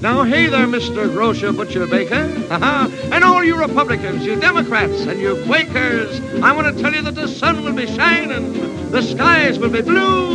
Now, hey there, Mr. Grocer, Butcher, Baker. And all you Republicans, you Democrats, and you Quakers, I want to tell you that the sun will be shining, the skies will be blue,